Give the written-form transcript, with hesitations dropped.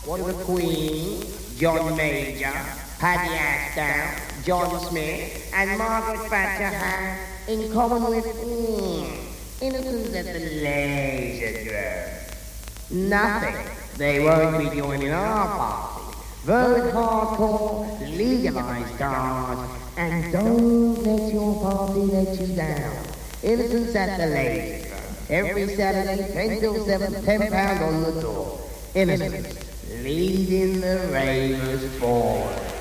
What are the Queen, John Major, Paddy Ashdown, John Smith, and Margaret Thatcher have in common with innocents at the laser drum? Nothing. They won't be joining our party. Vote hardcore, legalize cards, and don't let your party let you down. Innocents at the laser drum. Every Saturday, 10 till 7, £10 on the door. Innocents, leading the ravers forward.